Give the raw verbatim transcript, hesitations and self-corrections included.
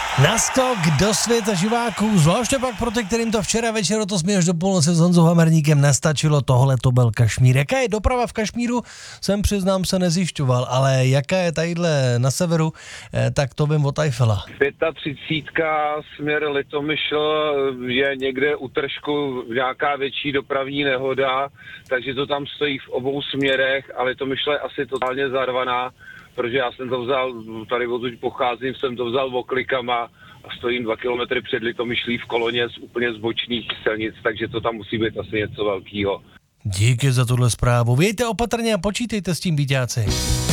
Naskok do světa živáků, zvláště pak pro ty, kterým to včera večer to jsme až do půlnoci s Honzou Hamerníkem nastačilo, tohle to byl Kašmír. Jaká je doprava v Kašmíru, jsem přiznám se nezjišťoval, ale jaká je tadyhle na severu, tak to vím od Eiffela. třicítka směr Litomyšl je někde u Tržku nějaká větší dopravní nehoda, takže to tam stojí v obou směrech, ale Litomyšl je asi totálně zarvaná, protože já jsem to vzal, tady odtud pocházím, jsem to vzal oklikama a stojím dva kilometry před Litomyšlí v koloně z úplně zbočných silnic, takže to tam musí být asi něco velkého. Díky za tuhle zprávu. Vějte opatrně a počítejte s tím, byťáci.